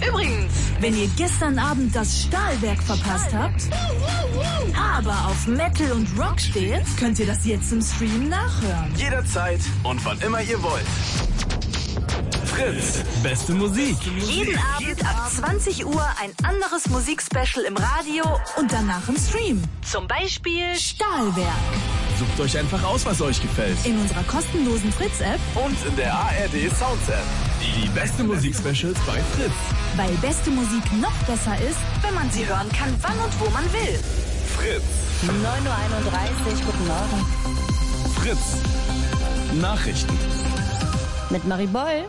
Übrigens, wenn ihr gestern Abend das Stahlwerk verpasst habt, aber auf Metal und Rock steht, könnt ihr das jetzt im Stream nachhören. Jederzeit und wann immer ihr wollt. Fritz, beste Musik. Jeden Abend ab 20 Uhr ein anderes Musikspecial im Radio und danach im Stream. Zum Beispiel Stahlwerk. Sucht euch einfach aus, was euch gefällt. In unserer kostenlosen Fritz-App und in der ARD Sounds-App. Die beste Musikspecials bei Fritz. Weil beste Musik noch besser ist, wenn man sie hören kann, wann und wo man will. Fritz. 9:31 Uhr, guten Morgen. Fritz. Nachrichten. Mit Marie Boll.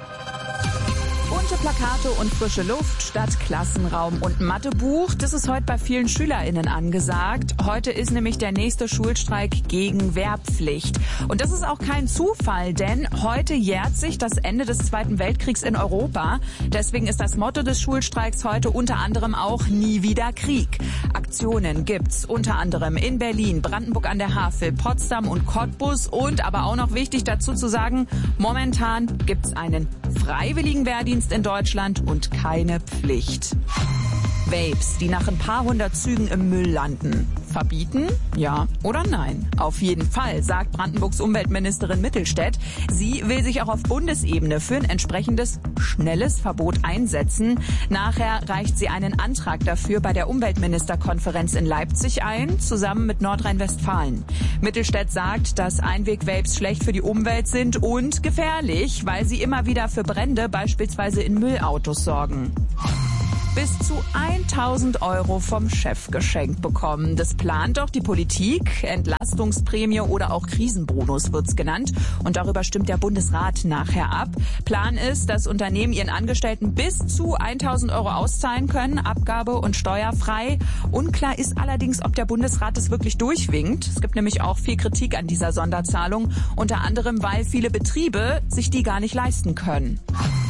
Bunte Plakate und frische Luft statt Klassenraum und Mathebuch. Das ist heute bei vielen SchülerInnen angesagt. Heute ist nämlich der nächste Schulstreik gegen Wehrpflicht. Und das ist auch kein Zufall, denn heute jährt sich das Ende des Zweiten Weltkriegs in Europa. Deswegen ist das Motto des Schulstreiks heute unter anderem auch Nie wieder Krieg. Aktionen gibt's unter anderem in Berlin, Brandenburg an der Havel, Potsdam und Cottbus. Und aber auch noch wichtig dazu zu sagen, momentan gibt's einen freiwilligen Wehrdienst in Deutschland und keine Pflicht. Vapes, die nach ein paar hundert Zügen im Müll landen. Verbieten? Ja oder nein? Auf jeden Fall, sagt Brandenburgs Umweltministerin Mittelstädt. Sie will sich auch auf Bundesebene für ein entsprechendes schnelles Verbot einsetzen. Nachher reicht sie einen Antrag dafür bei der Umweltministerkonferenz in Leipzig ein, zusammen mit Nordrhein-Westfalen. Mittelstädt sagt, dass Einweg-Vapes schlecht für die Umwelt sind und gefährlich, weil sie immer wieder für Brände beispielsweise in Müllautos sorgen. Bis zu 1.000 € vom Chef geschenkt bekommen. Das plant doch die Politik. Entlastungsprämie oder auch Krisenbonus wird's genannt. Und darüber stimmt der Bundesrat nachher ab. Plan ist, dass Unternehmen ihren Angestellten bis zu 1.000 € auszahlen können, abgabe- und steuerfrei. Unklar ist allerdings, ob der Bundesrat es wirklich durchwinkt. Es gibt nämlich auch viel Kritik an dieser Sonderzahlung. Unter anderem, weil viele Betriebe sich die gar nicht leisten können.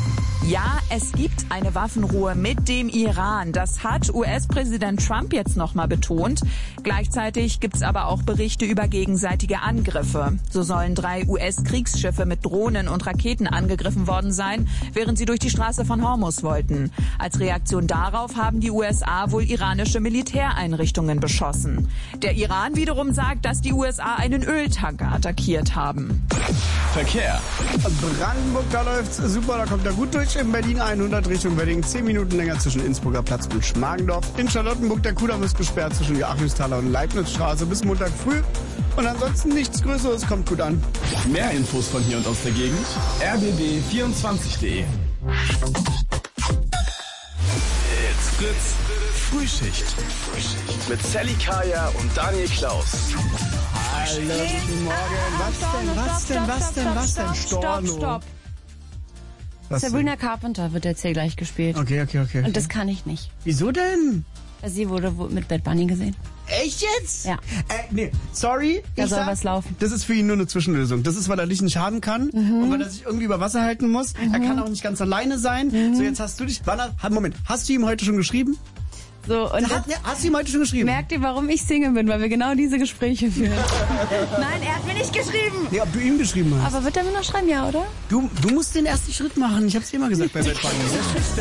Ja, es gibt eine Waffenruhe mit dem Iran. Das hat US-Präsident Trump jetzt nochmal betont. Gleichzeitig gibt's aber auch Berichte über gegenseitige Angriffe. So sollen 3 US-Kriegsschiffe mit Drohnen und Raketen angegriffen worden sein, während sie durch die Straße von Hormuz wollten. Als Reaktion darauf haben die USA wohl iranische Militäreinrichtungen beschossen. Der Iran wiederum sagt, dass die USA einen Öltanker attackiert haben. Verkehr. Brandenburg, da läuft's super, da kommt er gut durch. In Berlin 100 Richtung Wedding, 10 Minuten länger zwischen Innsbrucker Platz und Schmargendorf. In Charlottenburg, der Kudamm ist gesperrt zwischen Joachimsthaler und Leibnizstraße bis Montag früh. Und ansonsten nichts Größeres, kommt gut an. Mehr Infos von hier und aus der Gegend, rbb24.de. It's Fritz Frühschicht. Mit Sally Kaya und Daniel Klaus. Hallo, guten Morgen. Was denn? Storno. Stopp. Was Sabrina Carpenter wird jetzt hier gleich gespielt. Okay. Und das kann ich nicht. Wieso denn? Sie wurde mit Bad Bunny gesehen. Echt jetzt? Ja. Nee, sorry. Da soll was laufen. Das ist für ihn nur eine Zwischenlösung. Das ist, weil er dich nicht schaden kann und weil er sich irgendwie über Wasser halten muss. Er kann auch nicht ganz alleine sein. So, jetzt hast du dich... Moment, hast du ihm heute schon geschrieben? So, und Hast du ihm heute schon geschrieben? merkt ihr, warum ich Single bin? Weil wir genau diese Gespräche führen. Nein, er hat mir nicht geschrieben. Nee, ob du ihm geschrieben hast. Aber wird er mir noch schreiben, ja, oder? Du musst den ersten Schritt machen. Ich hab's dir immer gesagt bei Bad Bunny.